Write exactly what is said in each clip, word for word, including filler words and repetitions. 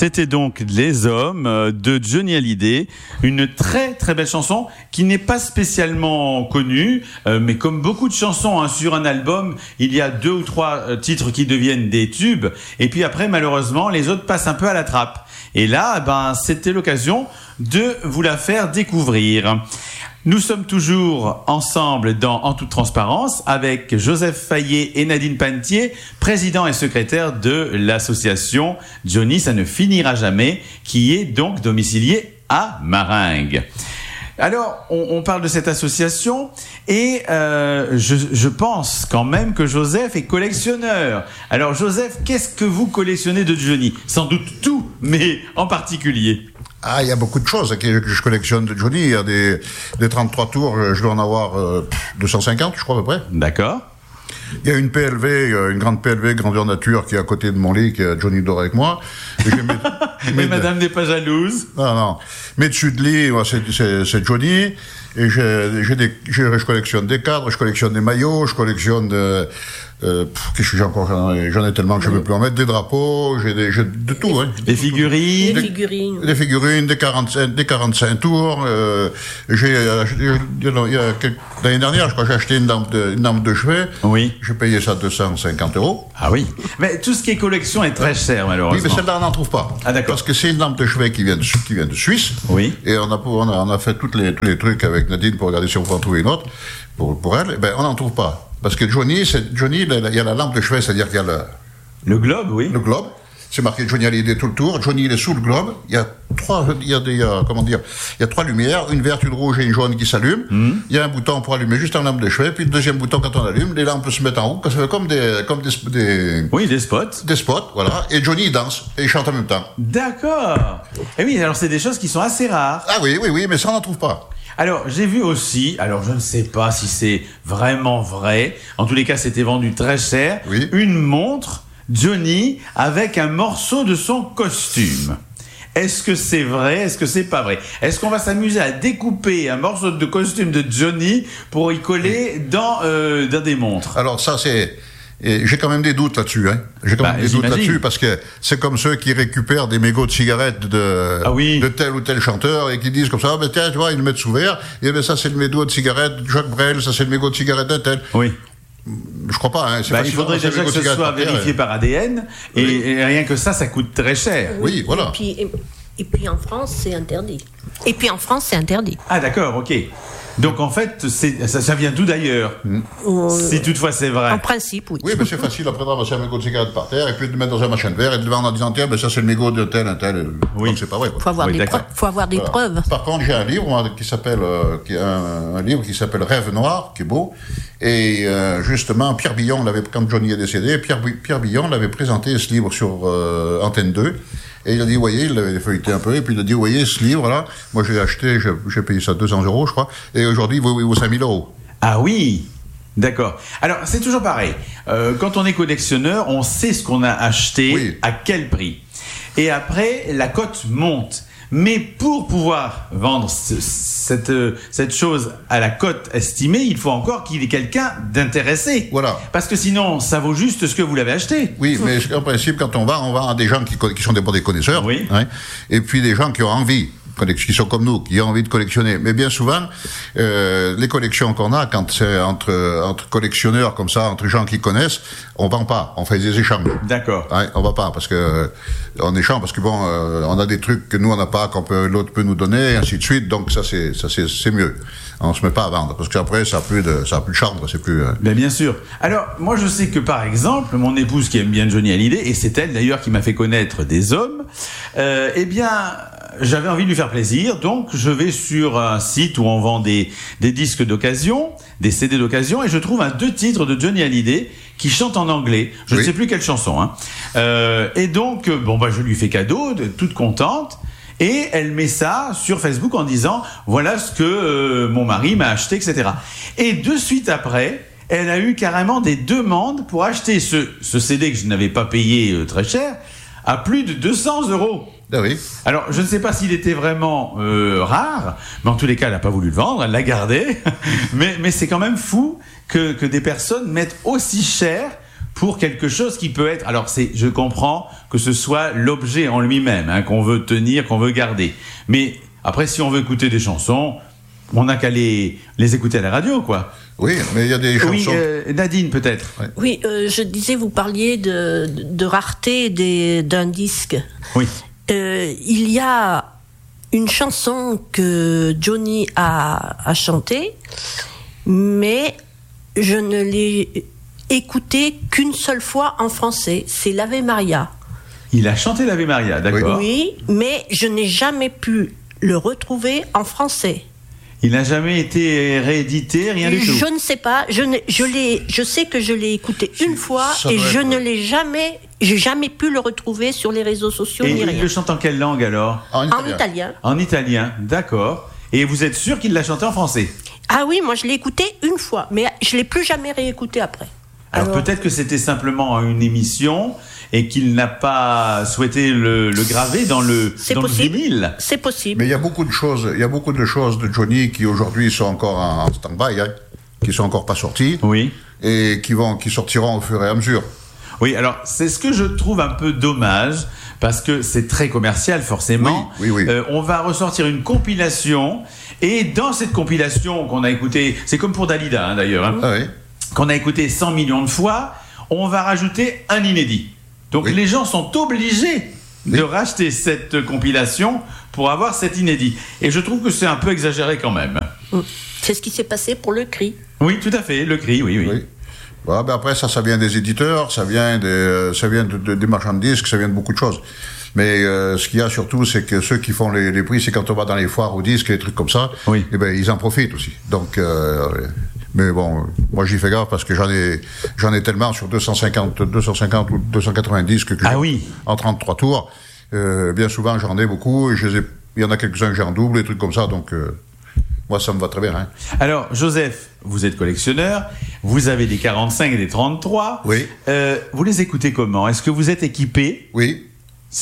C'était donc Les Hommes de Johnny Hallyday, une très très belle chanson qui n'est pas spécialement connue, euh, mais comme beaucoup de chansons hein, sur un album, il y a deux ou trois euh, titres qui deviennent des tubes, et puis après malheureusement les autres passent un peu à la trappe. Et là, ben, c'était l'occasion de vous la faire découvrir. Nous sommes toujours ensemble dans En toute transparence avec Joseph Fayet et Nadine Panetier, président et secrétaire de l'association Johnny ça ne finira jamais, qui est donc domiciliée à Maringues. Alors, on, on parle de cette association et euh, je, je pense quand même que Joseph est collectionneur. Alors Joseph, qu'est-ce que vous collectionnez de Johnny ? Sans doute tout, mais en particulier. Ah, il y a beaucoup de choses que, que je collectionne de Johnny. Il y a des, des trente-trois tours, je dois en avoir euh, deux cent cinquante, je crois, à peu près. D'accord. Il y a une P L V, une grande P L V, grandeur nature, qui est à côté de mon lit, qui a Johnny dort avec moi. Et j'ai mes, Mais madame n'est pas jalouse. Non, non. Mais dessus de lit, moi, c'est, c'est, c'est Johnny. Et j'ai, j'ai des, j'ai, je collectionne des cadres, je collectionne des maillots, je collectionne de, euh, pff, qu'est-ce que j'ai encore, j'en ai, j'en ai tellement que je ne peux plus en mettre, des drapeaux, j'ai des, j'ai de tout, hein. Des figurines. Des figurines. Des figurines, des quarante-cinq, des quarante-cinq tours, euh, j'ai, j'ai, il y a quelques, l'année dernière, je crois, j'ai acheté une lampe de, une lampe de chevet. Oui. J'ai payé ça deux cent cinquante euros. Ah oui. Mais tout ce qui est collection est très cher, malheureusement. Oui, mais celle-là, on n'en trouve pas. Ah, d'accord. Parce que c'est une lampe de chevet qui vient de, qui vient de Suisse. Oui. Et on a, on a, on a fait toutes les, tous les trucs avec Nadine pour regarder si on peut en trouver une autre, pour, pour elle. Ben, on n'en trouve pas. Parce que Johnny, c'est, Johnny, il y a la lampe de chevet, c'est-à-dire qu'il y a le, Le globe, oui. le globe. C'est marqué Johnny Hallyday tout le tour. Johnny, il est sous le globe. Il y a trois, il y a des, euh, comment dire, il y a trois lumières, une verte, une rouge et une jaune qui s'allument. Mm. Il y a un bouton pour allumer juste un lampe de chevet, puis le deuxième bouton quand on allume, les lampes se mettent en haut, ça fait comme des, comme des, des, Oui, des spots. des spots, voilà. Et Johnny, il danse, et il chante en même temps. D'accord. Et oui, alors c'est des choses qui sont assez rares. Ah oui, oui, oui, mais ça, on n'en trouve pas. Alors, j'ai vu aussi, alors je ne sais pas si c'est vraiment vrai, en tous les cas, c'était vendu très cher, oui. Une montre Johnny avec un morceau de son costume. Est-ce que c'est vrai? Est-ce que c'est pas vrai? Est-ce qu'on va s'amuser à découper un morceau de costume de Johnny pour y coller dans, euh, dans des montres? Alors ça, c'est... Et j'ai quand même des doutes là-dessus, hein. J'ai quand bah, même des j'imagine. doutes là-dessus parce que c'est comme ceux qui récupèrent des mégots de cigarettes de, ah oui. de tel ou tel chanteur et qui disent comme ça, ah, ben tiens, tu vois, ils le mettent sous verre, et ben ça c'est le mégot de cigarette de Jacques Brel, ça c'est le mégot de cigarette d'un tel. Oui. Je crois pas, hein. C'est bah, il faudrait déjà que ce soit par vérifié par A D N, et, oui. et rien que ça, ça coûte très cher. Oui, oui voilà. Et puis, et, et puis en France, c'est interdit. Et puis en France, c'est interdit. Ah d'accord, ok. Donc en fait, c'est, ça, ça vient d'où d'ailleurs mmh. euh, Si toutefois c'est vrai. En principe, oui. Oui, mais c'est facile après de ramasser un mégot de cigarette par terre et puis de le mettre dans un machin de verre et de le vendre en disant tiens, ben ça c'est le mégot de tel, un tel. Oui. Donc c'est pas vrai. Il faut avoir oui, des preuves. Faut avoir des voilà. preuves. Par contre, j'ai un livre moi, qui s'appelle euh, qui, un, un livre qui s'appelle Rêve noir, qui est beau. Et euh, justement, Pierre Billon l'avait quand Johnny est décédé, Pierre, Pierre Billon l'avait présenté ce livre sur euh, Antenne deux. Et il a dit, vous voyez, il l'avait feuilleté un peu, et puis il a dit, vous voyez, ce livre-là, moi j'ai acheté, j'ai, j'ai payé ça deux cents euros, je crois, et aujourd'hui, il vaut, il vaut cinq mille euros. Ah oui, d'accord. Alors, c'est toujours pareil. Euh, quand on est collectionneur, on sait ce qu'on a acheté, oui. À quel prix. Et après, la cote monte. Mais pour pouvoir vendre ce, cette, cette chose à la cote estimée, il faut encore qu'il y ait quelqu'un d'intéressé. Voilà. Parce que sinon, ça vaut juste ce que vous l'avez acheté. Oui, mais en principe, quand on va, on va à des gens qui, qui sont des, des connaisseurs. Oui. Hein, et puis des gens qui ont envie, qui sont comme nous, qui ont envie de collectionner. Mais bien souvent, euh, les collections qu'on a, quand c'est entre, entre collectionneurs comme ça, entre gens qui connaissent, on vend pas, on fait des échanges. D'accord. Ouais, on va pas, parce que euh, on échange, parce que bon, euh, on a des trucs que nous on n'a pas, qu'on peut, l'autre peut nous donner, et ainsi de suite. Donc ça c'est, ça c'est, c'est mieux. On se met pas à vendre, parce qu'après ça a plus de, ça a plus de charme, c'est plus. Euh... Ben bien sûr. Alors moi je sais que par exemple, mon épouse qui aime bien Johnny Hallyday, et c'est elle d'ailleurs qui m'a fait connaître des hommes, euh, eh bien. J'avais envie de lui faire plaisir, donc je vais sur un site où on vend des, des disques d'occasion, des C D d'occasion, et je trouve un deux titres de Johnny Hallyday qui chante en anglais. Je oui. ne sais plus quelle chanson. Hein. Euh, et donc, bon, bah, je lui fais cadeau, de, toute contente, et elle met ça sur Facebook en disant « Voilà ce que euh, mon mari m'a acheté, et cetera » Et de suite après, elle a eu carrément des demandes pour acheter ce, ce C D que je n'avais pas payé euh, très cher à plus de deux cents euros. Ah oui. Alors, je ne sais pas s'il était vraiment euh, rare, mais en tous les cas, elle n'a pas voulu le vendre, elle l'a gardé. mais, mais c'est quand même fou que, que des personnes mettent aussi cher pour quelque chose qui peut être... Alors, c'est, je comprends que ce soit l'objet en lui-même, hein, qu'on veut tenir, qu'on veut garder. Mais après, si on veut écouter des chansons, on n'a qu'à les, les écouter à la radio, quoi. Oui, mais il y a des chansons... Oui, euh, Nadine, peut-être. Ouais. Oui, euh, je disais, vous parliez de, de, de rareté des, d'un disque. Oui. Euh, il y a une chanson que Johnny a, a chantée, mais je ne l'ai écoutée qu'une seule fois en français. C'est l'Ave Maria. Il a chanté l'Ave Maria, d'accord. Oui, mais je n'ai jamais pu le retrouver en français. Il n'a jamais été réédité, rien du tout. Je ne sais pas. Je, ne, je, l'ai, je sais que je l'ai écouté une fois et je être... ne l'ai jamais, j'ai jamais pu le retrouver sur les réseaux sociaux. Et ni il rien. le chante en quelle langue alors ? En italien. En italien. En italien, d'accord. Et vous êtes sûr qu'il l'a chanté en français ? Ah oui, moi je l'ai écouté une fois, mais je l'ai plus jamais réécouté après. Alors, Alors peut-être que c'était simplement une émission et qu'il n'a pas souhaité le, le graver dans le, c'est dans possible. le vinyle. C'est possible. Mais il y a beaucoup de choses, il y a beaucoup de choses de Johnny qui aujourd'hui sont encore en stand-by, hein, qui sont encore pas sorties, oui, et qui vont, qui sortiront au fur et à mesure. Oui, alors c'est ce que je trouve un peu dommage parce que c'est très commercial forcément. Oui, oui, oui. Euh, on va ressortir une compilation et dans cette compilation qu'on a écoutée, c'est comme pour Dalida hein, d'ailleurs. Hein, ah oui. Qu'on a écouté cent millions de fois, on va rajouter un inédit. Donc oui. les gens sont obligés oui. de racheter cette compilation pour avoir cet inédit. Et je trouve que c'est un peu exagéré quand même. C'est ce qui s'est passé pour le cri. Oui, tout à fait, le cri, oui, oui. oui. Bon, ben après, ça, ça vient des éditeurs, ça vient des, ça vient de, de, des marchands de disques, ça vient de beaucoup de choses. Mais euh, ce qu'il y a surtout, c'est que ceux qui font les, les prix, c'est quand on va dans les foires aux disques et des trucs comme ça, oui. eh ben, ils en profitent aussi. Donc... Euh, mais bon, moi j'y fais gaffe parce que j'en ai, j'en ai tellement sur deux cent cinquante, deux cent cinquante ou deux cent quatre-vingt-dix que, que ah oui. en trente-trois tours. Euh, bien souvent j'en ai beaucoup. Et je les ai, il y en a quelques-uns que j'ai en double, des trucs comme ça. Donc euh, moi ça me va très bien. Hein. Alors Joseph, vous êtes collectionneur. Vous avez des quarante-cinq et des trente-trois. Oui. Euh, vous les écoutez comment ? Est-ce que vous êtes équipé ? Oui. C'est-à-dire ?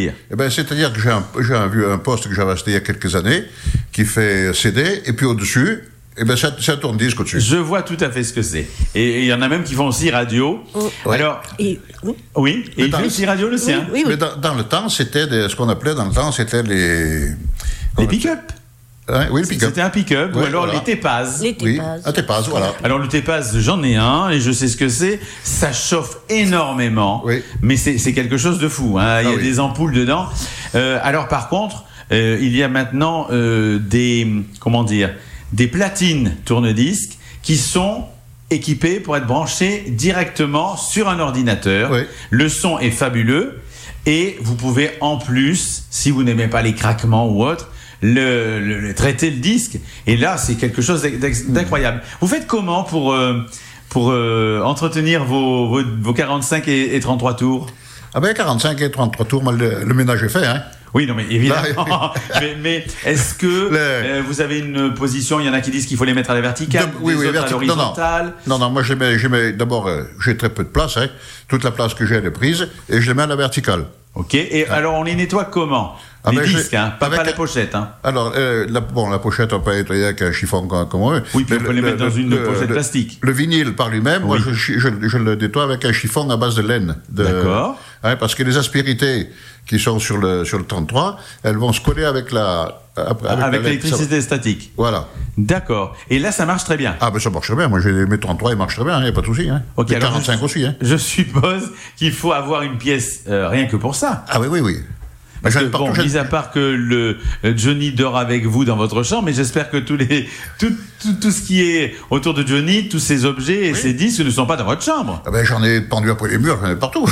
Eh ben, c'est-à-dire que j'ai un, j'ai un, un poste que j'avais acheté il y a quelques années qui fait C D et puis au-dessus. Eh bien, c'est un tourne-disque au-dessus. Je vois tout à fait ce que c'est. Et il y en a même qui font aussi radio. Oh. Alors, et, oui, oui et il fait aussi radio le sien. Oui, oui, oui. Mais dans, dans le temps, c'était des, ce qu'on appelait dans le temps, c'était les... Les pick-up. Hein, oui, le pick-up. C'était un pick-up, ouais, ou alors voilà. les tépazes. Les tépazes. Oui, un tépaz, voilà. Alors le tépaz, j'en ai un et je sais ce que c'est. Ça chauffe énormément, oui. mais c'est, c'est quelque chose de fou. Hein. Il y a ah, oui. des ampoules dedans. Euh, alors par contre, euh, il y a maintenant euh, des... Comment dire des platines tourne-disques qui sont équipées pour être branchées directement sur un ordinateur. Oui. Le son est fabuleux et vous pouvez en plus, si vous n'aimez pas les craquements ou autre, le, le, le traiter le disque. Et là, c'est quelque chose d'incroyable. Vous faites comment pour, euh, pour euh, entretenir vos, vos, vos quarante-cinq et, et trente-trois tours ? Ah ben quarante-cinq et trente-trois tours, moi, le, le ménage est fait, hein. Oui, non, mais évidemment. mais, mais est-ce que le... euh, vous avez une position ? Il y en a qui disent qu'il faut les mettre à la verticale, de, oui, oui, autres vertic... à l'horizontale. Non, non, non, moi, je mets, je mets, d'abord, euh, j'ai très peu de place. Hein. Toute la place que j'ai, elle est prise, et je les mets à la verticale. Ok. Et ah. alors, on les nettoie comment ? Ah les ben disques, hein, pas, pas un... la pochette. Hein. Alors, euh, la, bon, la pochette, on peut être avec un chiffon comme, comme eux. Oui, puis on peut le, les mettre le, dans une le, pochette le, plastique. Le vinyle par lui-même, oui. moi, je, je, je, je le nettoie avec un chiffon à base de laine. De, D'accord. Hein, parce que les aspérités qui sont sur le, sur le trente-trois, elles vont se coller avec la... Avec, avec la l'électricité ça... statique. Voilà. D'accord. Et là, ça marche très bien. Ah ben ça marche très bien. Moi, j'ai mes trente-trois, ils marchent très bien. Il n'y a pas de souci. Hein. Ok. Les quarante-cinq je, aussi. Hein. Je suppose qu'il faut avoir une pièce euh, rien que pour ça. Ah oui, oui, oui. Parce que, bon, mis à part que le Johnny dort avec vous dans votre chambre, mais j'espère que tous les, tout, tout, tout ce qui est autour de Johnny, tous ces objets et oui. ces disques ne sont pas dans votre chambre. Ah ben, j'en ai pendu après les murs, j'en ai partout.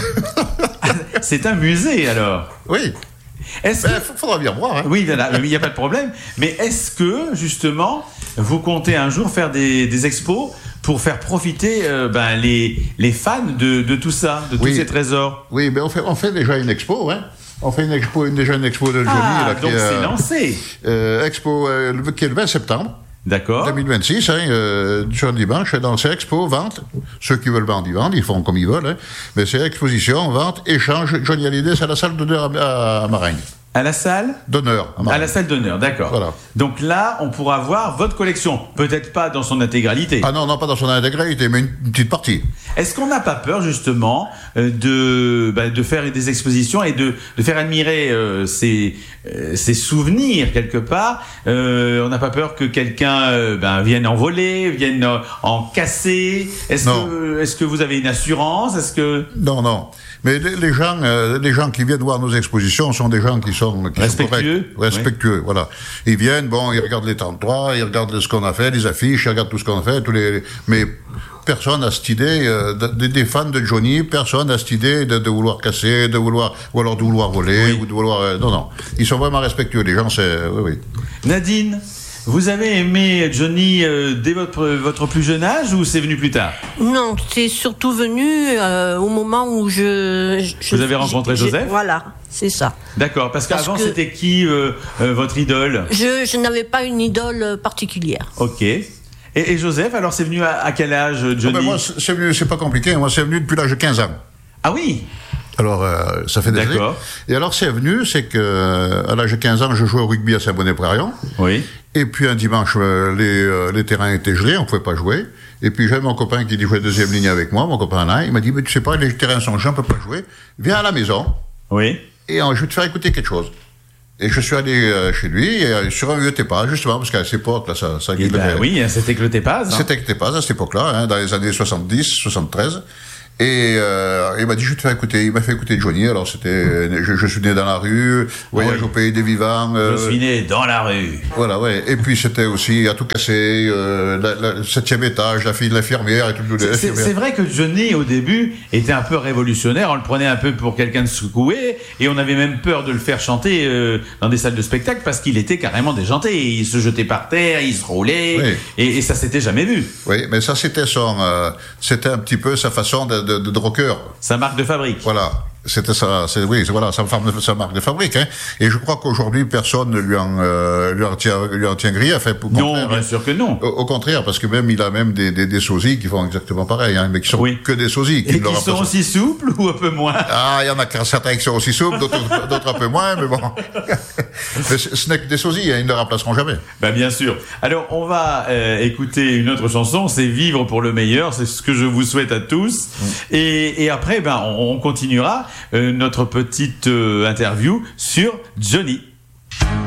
C'est un musée, alors. Oui. Est-ce ben, que... faudra bien voir. Hein. Oui, il n'y a pas de problème. Mais est-ce que, justement, vous comptez un jour faire des, des expos pour faire profiter euh, ben, les, les fans de, de tout ça, de oui. tous ces trésors? Oui, mais on fait, on fait déjà une expo, hein. On fait une expo, une, déjà une expo de Johnny. Ah, là, donc qui, c'est euh, lancé. Euh, expo euh, qui est le vingt septembre. D'accord. deux mille vingt-six, hein, euh, sur un dimanche, dans ces expos, vente. Ceux qui veulent vendre, ils vendent, ils font comme ils veulent. Hein. Mais c'est exposition, vente, échange. Johnny Hallyday, c'est à la salle d'honneur à, à Maringue. À la salle d'honneur. À la salle d'honneur, d'accord. Voilà. Donc là, on pourra voir votre collection. Peut-être pas dans son intégralité. Ah non, non, pas dans son intégralité, mais une, une petite partie. Est-ce qu'on n'a pas peur, justement, euh, de, bah, de faire des expositions et de, de faire admirer euh, ces, euh, ces souvenirs, quelque part euh, On n'a pas peur que quelqu'un euh, ben, vienne en voler, vienne euh, en casser Est-ce que, est-ce que vous avez une assurance Est-ce que... Non, non. Mais les, les gens, euh, les gens qui viennent voir nos expositions sont des gens qui sont, qui respectueux, sont corrects, respectueux, oui. Voilà. Ils viennent, bon, ils regardent les trente-trois, ils regardent ce qu'on a fait, les affiches, ils regardent tout ce qu'on a fait, tous les, mais personne n'a cette idée, euh, de, des fans de Johnny, personne n'a cette idée de, de vouloir casser, de vouloir, ou alors de vouloir voler, oui. ou de vouloir, euh, non, non. Ils sont vraiment respectueux, les gens, c'est, oui, oui. Nadine, vous avez aimé Johnny euh, dès votre, votre plus jeune âge ou c'est venu plus tard? Non, c'est surtout venu euh, au moment où je... je vous avez rencontré je, Joseph? Voilà, c'est ça. D'accord, parce qu'avant parce que c'était qui euh, euh, votre idole? Je, je n'avais pas une idole particulière. Ok. Et, et Joseph, alors c'est venu à, à quel âge, Johnny? Oh ben moi, c'est, venu, c'est pas compliqué, moi c'est venu depuis l'âge de quinze ans. Ah oui? Alors, euh, ça fait des années. D'accord. Et alors, c'est venu, c'est que à l'âge de quinze ans, je jouais au rugby à Saint-Bonnet-Prairie. Oui. Et puis un dimanche, euh, les, euh, les terrains étaient gelés, on pouvait pas jouer. Et puis j'avais mon copain qui jouait deuxième ligne avec moi, mon copain là, il m'a dit, mais tu sais pas, les terrains sont gelés, on peut pas jouer. Viens à la maison. Oui. Et euh, je vais te faire écouter quelque chose. Et je suis allé euh, chez lui, et, euh, sur un vieux Tépaz, justement, parce qu'à cette époque, là, ça... ça eh ben, oui, c'était que le Tépaz. Hein. C'était que le Tépaz à cette époque-là, hein, dans les années soixante-dix, soixante-treize. Et euh, il m'a dit, je vais te faire écouter. Il m'a fait écouter Johnny. Alors c'était, je, je suis né dans la rue, voyage oui. au pays des vivants. Euh, je suis né dans la rue. Voilà, ouais. Et puis c'était aussi à tout casser, euh, la, la, le septième étage, la fille de l'infirmière et tout. C'est, c'est, c'est vrai que Johnny au début était un peu révolutionnaire. On le prenait un peu pour quelqu'un de secoué, et on avait même peur de le faire chanter euh, dans des salles de spectacle parce qu'il était carrément déjanté. Il se jetait par terre, il se roulait, oui. et, et ça s'était jamais vu. Oui, mais ça c'était son, euh, c'était un petit peu sa façon de De, de, de rocker. Sa marque de fabrique. Voilà. C'était ça, c'est, oui, c'est, voilà, sa, sa marque de fabrique, hein. Et je crois qu'aujourd'hui, personne ne lui en, euh, lui en tient, lui en tient grief. Enfin, non, bien sûr que non. Au, au contraire, parce que même, il a même des, des, des sosies qui font exactement pareil, hein, mais qui sont oui. que des sosies. Qui Et qui sont aussi souples ou un peu moins? Ah, il y en a certains qui sont aussi souples, d'autres, d'autres un peu moins, mais bon. Mais ce n'est que des sosies, hein, ils ne le remplaceront jamais. Ben, bien sûr. Alors, on va, euh, écouter une autre chanson, c'est Vivre pour le meilleur, c'est ce que je vous souhaite à tous. Mm. Et, et après, ben, on, on continuera. Euh, notre petite euh, interview sur Johnny.